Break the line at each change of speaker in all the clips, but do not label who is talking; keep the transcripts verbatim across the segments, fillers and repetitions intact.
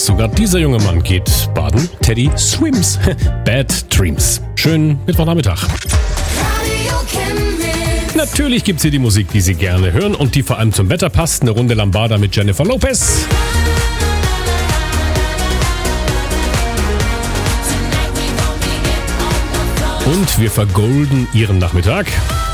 Sogar dieser junge Mann geht baden. Teddy Swims. Bad Dreams. Schönen Mittwochnachmittag. Natürlich gibt's hier die Musik, die Sie gerne hören und die vor allem zum Wetter passt. Eine Runde Lambada mit Jennifer Lopez. Und wir vergolden Ihren Nachmittag.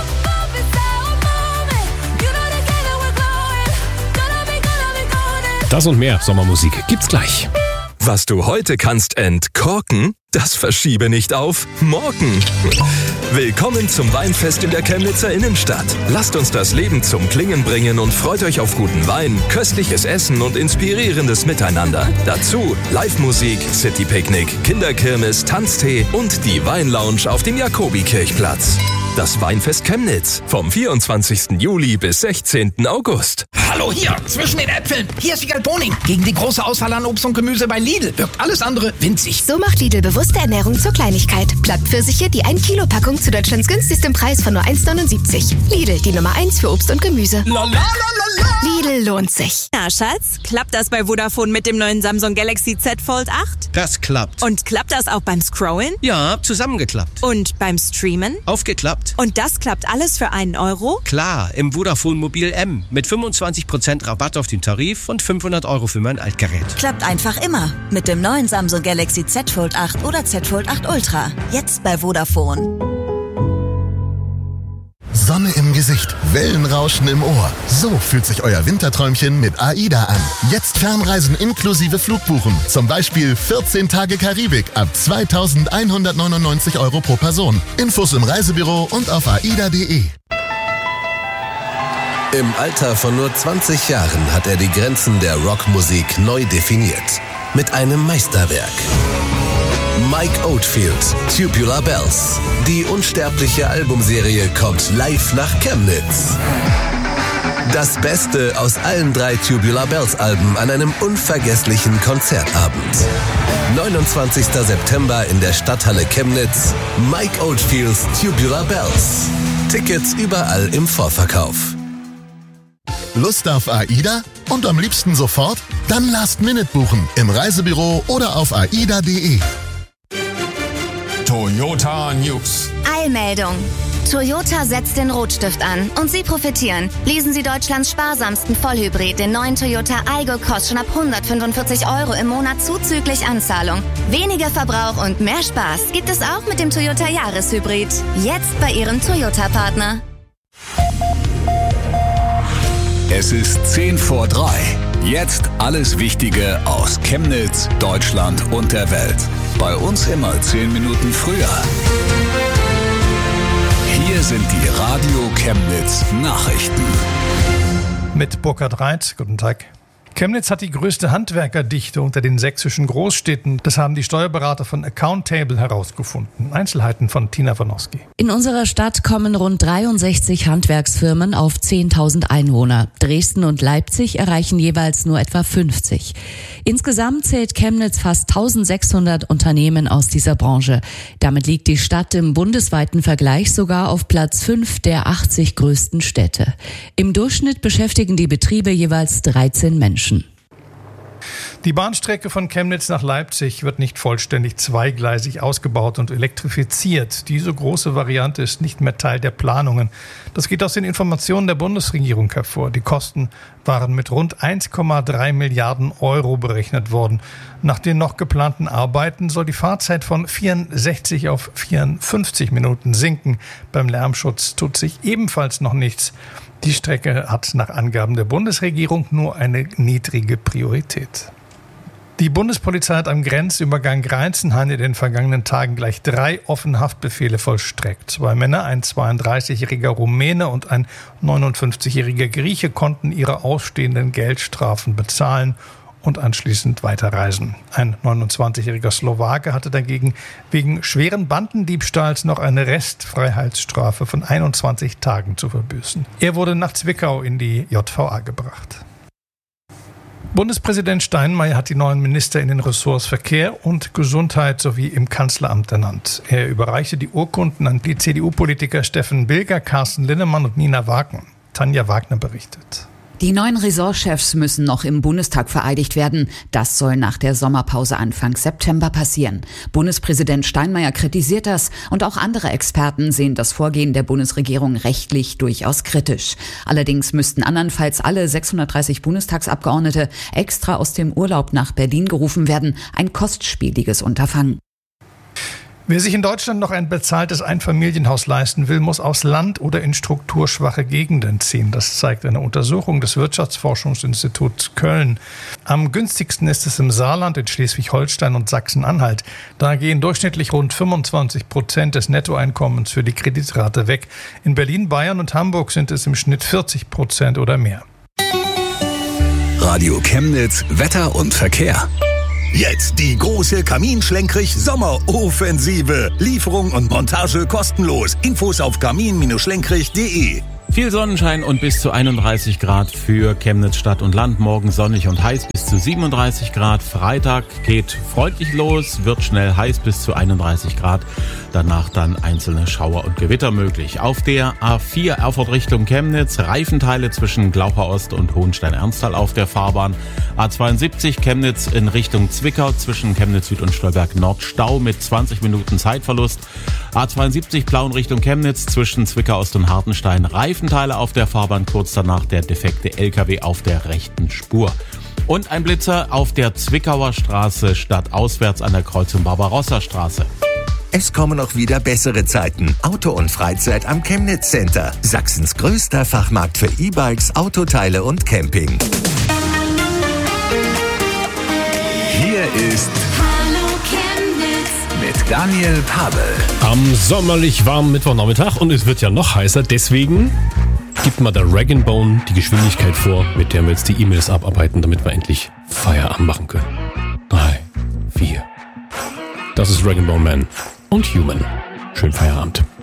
Das und mehr Sommermusik gibt's gleich.
Was du heute kannst entkorken, das verschiebe nicht auf morgen. Willkommen zum Weinfest in der Chemnitzer Innenstadt. Lasst uns das Leben zum Klingen bringen und freut euch auf guten Wein, köstliches Essen und inspirierendes Miteinander. Dazu Live-Musik, City-Picknick, Kinderkirmes, Tanztee und die Weinlounge auf dem Jakobikirchplatz. Das Weinfest Chemnitz vom vierundzwanzigsten Juli bis sechzehnten August.
Hallo hier, zwischen den Äpfeln. Hier ist Wiegald Boning. Gegen die große Auswahl an Obst und Gemüse bei Lidl wirkt alles andere winzig.
So macht Lidl bewusste Ernährung zur Kleinigkeit. Plattpfirsiche, die ein Kilo Packung zu Deutschlands günstigstem Preis von nur eins neunundsiebzig. Lidl, die Nummer eins für Obst und Gemüse.
La, la, la, la, la.
Lidl lohnt sich.
Na Schatz, klappt das bei Vodafone mit dem neuen Samsung Galaxy Z Fold acht?
Das klappt.
Und klappt das auch beim Scrollen?
Ja, zusammengeklappt.
Und beim Streamen?
Aufgeklappt.
Und das klappt alles für einen Euro?
Klar, im Vodafone Mobil M mit fünfundzwanzig Prozent Rabatt auf den Tarif und fünfhundert Euro für mein Altgerät.
Klappt einfach immer mit dem neuen Samsung Galaxy Z Fold acht oder Z Fold acht Ultra. Jetzt bei Vodafone.
Sonne im Gesicht, Wellenrauschen im Ohr. So fühlt sich euer Winterträumchen mit AIDA an. Jetzt Fernreisen inklusive Flugbuchen. Zum Beispiel vierzehn Tage Karibik ab zweitausendeinhundertneunundneunzig Euro pro Person. Infos im Reisebüro und auf aida punkt de.
Im Alter von nur zwanzig Jahren hat er die Grenzen der Rockmusik neu definiert. Mit einem Meisterwerk. Mike Oldfield, Tubular Bells. Die unsterbliche Albumserie kommt live nach Chemnitz. Das Beste aus allen drei Tubular Bells Alben an einem unvergesslichen Konzertabend. neunundzwanzigsten September in der Stadthalle Chemnitz. Mike Oldfields Tubular Bells. Tickets überall im Vorverkauf.
Lust auf AIDA? Und am liebsten sofort? Dann Last Minute buchen im Reisebüro oder auf aida punkt de.
Toyota News.
Eilmeldung. Toyota setzt den Rotstift an und Sie profitieren. Leasen Sie Deutschlands sparsamsten Vollhybrid, den neuen Toyota Aygo, kostet schon ab hundertfünfundvierzig Euro im Monat zuzüglich Anzahlung. Weniger Verbrauch und mehr Spaß gibt es auch mit dem Toyota Jahreshybrid. Jetzt bei Ihrem Toyota-Partner.
Es ist zehn vor drei. Jetzt alles Wichtige aus Chemnitz, Deutschland und der Welt. Bei uns immer zehn Minuten früher. Hier sind die Radio Chemnitz Nachrichten.
Mit Burkhard Reit, guten Tag. Chemnitz hat die größte Handwerkerdichte unter den sächsischen Großstädten. Das haben die Steuerberater von Accountable herausgefunden. Einzelheiten von Tina Wanowski.
In unserer Stadt kommen rund dreiundsechzig Handwerksfirmen auf zehntausend Einwohner. Dresden und Leipzig erreichen jeweils nur etwa fünfzig. Insgesamt zählt Chemnitz fast eintausendsechshundert Unternehmen aus dieser Branche. Damit liegt die Stadt im bundesweiten Vergleich sogar auf Platz fünf der achtzig größten Städte. Im Durchschnitt beschäftigen die Betriebe jeweils dreizehn Menschen.
Die Bahnstrecke von Chemnitz nach Leipzig wird nicht vollständig zweigleisig ausgebaut und elektrifiziert. Diese große Variante ist nicht mehr Teil der Planungen. Das geht aus den Informationen der Bundesregierung hervor. Die Kosten waren mit rund eins Komma drei Milliarden Euro berechnet worden. Nach den noch geplanten Arbeiten soll die Fahrzeit von vierundsechzig auf vierundfünfzig Minuten sinken. Beim Lärmschutz tut sich ebenfalls noch nichts. Die Strecke hat nach Angaben der Bundesregierung nur eine niedrige Priorität. Die Bundespolizei hat am Grenzübergang Greizenhain in den vergangenen Tagen gleich drei offene Haftbefehle vollstreckt. Zwei Männer, ein zweiunddreißigjähriger Rumäne und ein neunundfünfzigjähriger Grieche konnten ihre ausstehenden Geldstrafen bezahlen und anschließend weiterreisen. Ein neunundzwanzigjähriger Slowake hatte dagegen wegen schweren Bandendiebstahls noch eine Restfreiheitsstrafe von einundzwanzig Tagen zu verbüßen. Er wurde nach Zwickau in die J V A gebracht. Bundespräsident Steinmeier hat die neuen Minister in den Ressorts Verkehr und Gesundheit sowie im Kanzleramt ernannt. Er überreichte die Urkunden an die C D U-Politiker Steffen Bilger, Carsten Linnemann und Nina Wagner. Tanja Wagner berichtet.
Die neuen Ressortchefs müssen noch im Bundestag vereidigt werden. Das soll nach der Sommerpause Anfang September passieren. Bundespräsident Steinmeier kritisiert das und auch andere Experten sehen das Vorgehen der Bundesregierung rechtlich durchaus kritisch. Allerdings müssten andernfalls alle sechshundertdreißig Bundestagsabgeordnete extra aus dem Urlaub nach Berlin gerufen werden. Ein kostspieliges Unterfangen.
Wer sich in Deutschland noch ein bezahltes Einfamilienhaus leisten will, muss aufs Land oder in strukturschwache Gegenden ziehen. Das zeigt eine Untersuchung des Wirtschaftsforschungsinstituts Köln. Am günstigsten ist es im Saarland, in Schleswig-Holstein und Sachsen-Anhalt. Da gehen durchschnittlich rund fünfundzwanzig Prozent des Nettoeinkommens für die Kreditrate weg. In Berlin, Bayern und Hamburg sind es im Schnitt vierzig Prozent oder mehr.
Radio Chemnitz, Wetter und Verkehr.
Jetzt die große Kamin-Schlenkrich-Sommeroffensive. Lieferung und Montage kostenlos. Infos auf kamin schlenkrich punkt de.
Viel Sonnenschein und bis zu einunddreißig Grad für Chemnitz Stadt und Land. Morgen sonnig und heiß bis zu siebenunddreißig Grad. Freitag geht freundlich los, wird schnell heiß bis zu einunddreißig Grad. Danach dann einzelne Schauer und Gewitter möglich. Auf der A vier Erfurt Richtung Chemnitz, Reifenteile zwischen Glaucher Ost und Hohenstein-Ernsthal auf der Fahrbahn. A zweiundsiebzig Chemnitz in Richtung Zwickau zwischen Chemnitz Süd und Stolberg Nord Stau mit zwanzig Minuten Zeitverlust. A zweiundsiebzig Plauen Richtung Chemnitz zwischen Zwickau Ost und Hartenstein. Reifenteile auf der Fahrbahn, kurz danach der defekte L K W auf der rechten Spur. Und ein Blitzer auf der Zwickauer Straße stadtauswärts an der Kreuzung Barbarossa-Straße.
Es kommen noch wieder bessere Zeiten. Auto und Freizeit am Chemnitz Center. Sachsens größter Fachmarkt für E-Bikes, Autoteile und Camping. Hier ist
Hallo Chemnitz mit Daniel Pavel.
Am sommerlich warmen Mittwochnachmittag und es wird ja noch heißer, deswegen gibt mal der Rag and Bone die Geschwindigkeit vor, mit der wir jetzt die E-Mails abarbeiten, damit wir endlich Feierabend machen können. Drei, vier. Das ist Rag and Bone Man und Human. Schönen Feierabend.